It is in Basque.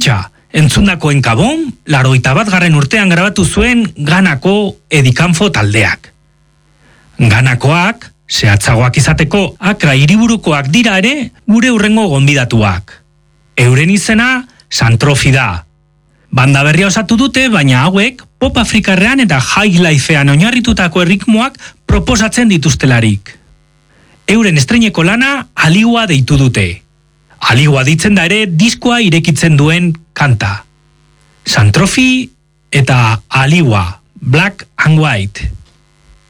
Pentsa, entzundakoen kabon, 81. urtean grabatu zuen Ganako Edikanfo taldeak. Ganakoak, zehatzagoak izateko, Akra hiriburukoak dira ere gure hurrengo gonbidatuak. Euren izena Santrofi da. Banda berria osatu dute, baina hauek pop afrikarrean eta highlifean oinarritutako erritmoak proposatzen dituztelarik. Euren estreineko lana Aligua deitu dute. Aligua ditzen da ere diskoa irekitzen duen kanta. Santrofi eta Aligua, Black and White.